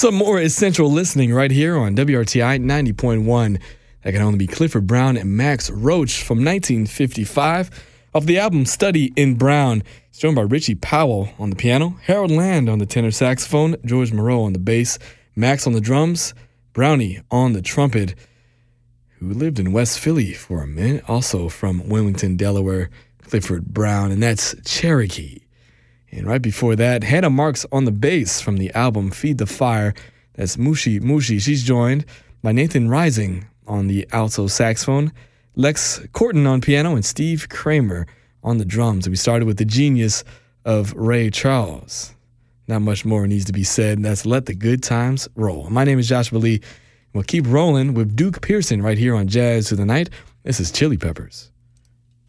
Some more essential listening right here on WRTI 90.1. That can only be Clifford Brown and Max Roach from 1955. Of the album Study in Brown, it's joined by Richie Powell on the piano, Harold Land on the tenor saxophone, George Moreau on the bass, Max on the drums, Brownie on the trumpet, who lived in West Philly for a minute, also from Wilmington, Delaware, Clifford Brown, and that's Cherokee. And right before that, Hannah Marks on the bass from the album Feed the Fire, that's Mushi Mushi. She's joined by Nathan Rising on the alto saxophone, Lex Corton on piano, and Steve Kramer on the drums. And we started with the genius of Ray Charles. Not much more needs to be said, and that's Let the Good Times Roll. My name is Joshua Lee. We'll keep rolling with Duke Pearson right here on Jazz to the Night. This is Chili Peppers.